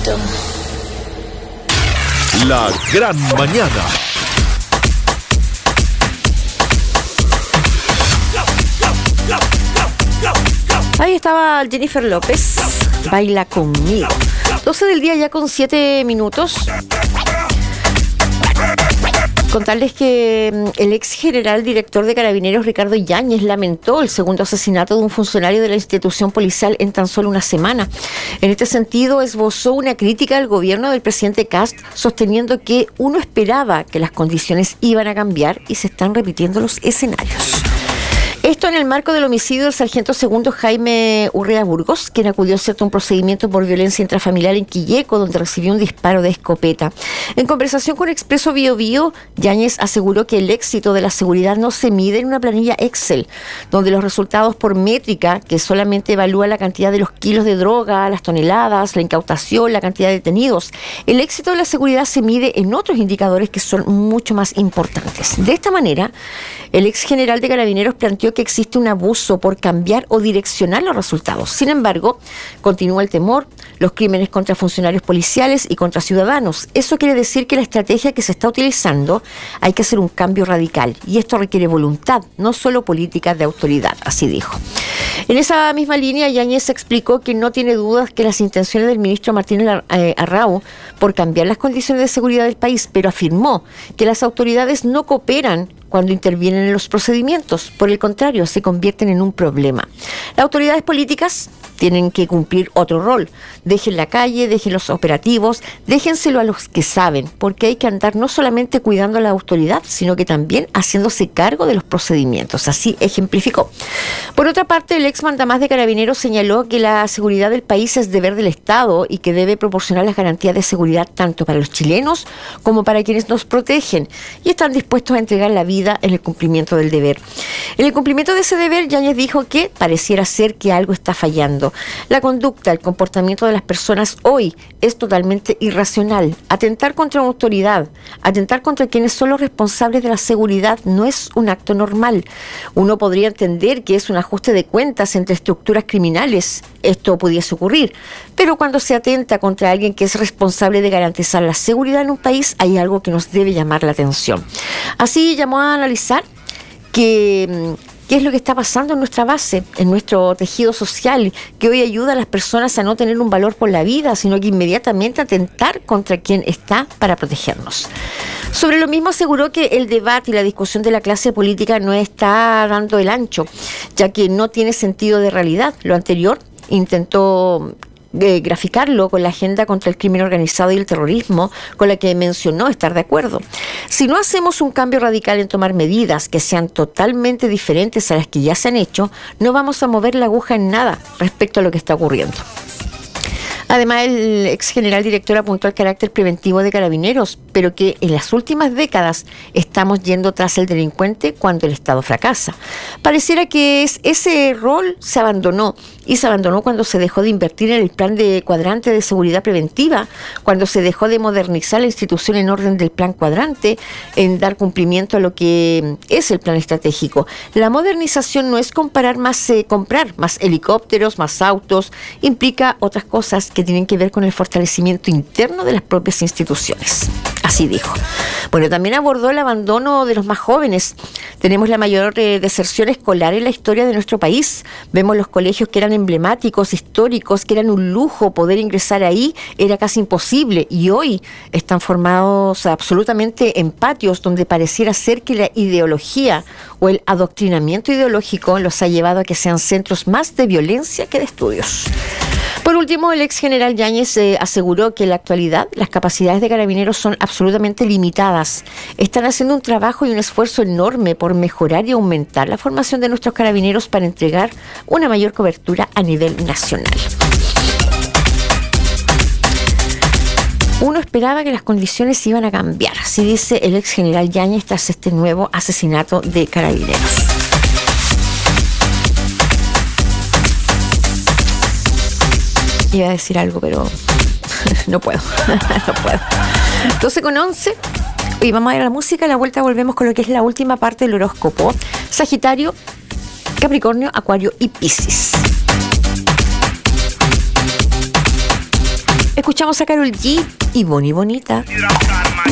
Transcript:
poquito. La gran mañana. Ahí estaba Jennifer López, Baila Conmigo. 12 del día ya con 7 minutos. Contarles que el ex general director de Carabineros, Ricardo Yáñez, lamentó el segundo asesinato de un funcionario de la institución policial en tan solo una semana. En este sentido, esbozó una crítica al gobierno del presidente Kast, sosteniendo que uno esperaba que las condiciones iban a cambiar y se están repitiendo los escenarios. Esto en el marco del homicidio del sargento segundo Jaime Urrea Burgos, quien acudió a un procedimiento por violencia intrafamiliar en Quilleco, donde recibió un disparo de escopeta. En conversación con Expreso Bio Bio, Yáñez aseguró que el éxito de la seguridad no se mide en una planilla Excel, donde los resultados por métrica, que solamente evalúa la cantidad de los kilos de droga, las toneladas, la incautación, la cantidad de detenidos. El éxito de la seguridad se mide en otros indicadores que son mucho más importantes. De esta manera, el ex general de Carabineros planteó que existe un abuso por cambiar o direccionar los resultados. Sin embargo, continúa el temor, los crímenes contra funcionarios policiales y contra ciudadanos. Eso quiere decir que la estrategia que se está utilizando hay que hacer un cambio radical, y esto requiere voluntad, no solo políticas de autoridad, así dijo. En esa misma línea, Yáñez explicó que no tiene dudas que las intenciones del ministro Martín Arrau por cambiar las condiciones de seguridad del país, pero afirmó que las autoridades no cooperan cuando intervienen en los procedimientos. Por el contrario, se convierten en un problema. Las autoridades políticas tienen que cumplir otro rol. Dejen la calle, dejen los operativos, déjenselo a los que saben, porque hay que andar no solamente cuidando a la autoridad, sino que también haciéndose cargo de los procedimientos. Así ejemplificó. Por otra parte, el ex mandamás de Carabineros señaló que la seguridad del país es deber del Estado y que debe proporcionar las garantías de seguridad tanto para los chilenos como para quienes nos protegen, y están dispuestos a entregar la vida en el cumplimiento del deber. En el cumplimiento de ese deber, Yáñez dijo que pareciera ser que algo está fallando. La conducta, el comportamiento de las personas hoy es totalmente irracional. Atentar contra una autoridad, atentar contra quienes son los responsables de la seguridad no es un acto normal. Uno podría entender que es un ajuste de cuentas entre estructuras criminales. Esto pudiese ocurrir. Pero cuando se atenta contra alguien que es responsable de garantizar la seguridad en un país, hay algo que nos debe llamar la atención. Así llamó a analizar qué es lo que está pasando en nuestra base, en nuestro tejido social, que hoy ayuda a las personas a no tener un valor por la vida, sino que inmediatamente atentar contra quien está para protegernos. Sobre lo mismo aseguró que el debate y la discusión de la clase política no está dando el ancho, ya que no tiene sentido de realidad. Lo anterior intentó graficarlo con la agenda contra el crimen organizado y el terrorismo, con la que mencionó estar de acuerdo. Si no hacemos un cambio radical en tomar medidas que sean totalmente diferentes a las que ya se han hecho, no vamos a mover la aguja en nada respecto a lo que está ocurriendo. Además, el ex general director apuntó al carácter preventivo de Carabineros, pero que en las últimas décadas estamos yendo tras el delincuente cuando el Estado fracasa. Pareciera que ese rol se abandonó, y se abandonó cuando se dejó de invertir en el plan de cuadrante de seguridad preventiva, cuando se dejó de modernizar la institución en orden del plan cuadrante, en dar cumplimiento a lo que es el plan estratégico. La modernización no es comprar comprar más helicópteros, más autos, implica otras cosas que tienen que ver con el fortalecimiento interno de las propias instituciones. Así dijo. Bueno, también abordó el abandono de los más jóvenes. Tenemos la mayor deserción escolar en la historia de nuestro país. Vemos los colegios que eran emblemáticos, históricos, que eran un lujo. Poder ingresar ahí era casi imposible, y hoy están formados absolutamente en patios donde pareciera ser que la ideología o el adoctrinamiento ideológico los ha llevado a que sean centros más de violencia que de estudios. Por último, el ex general Yáñez aseguró que en la actualidad las capacidades de Carabineros son absolutamente limitadas. Están haciendo un trabajo y un esfuerzo enorme por mejorar y aumentar la formación de nuestros carabineros para entregar una mayor cobertura a nivel nacional. Uno esperaba que las condiciones iban a cambiar, así dice el ex general Yáñez tras este nuevo asesinato de Carabineros. Iba a decir algo, pero no puedo. No puedo. 12:11. Y vamos a ir a la música. A la vuelta volvemos con lo que es la última parte del horóscopo. Sagitario, Capricornio, Acuario y Piscis. Escuchamos a Karol G y Bonnie Bonita.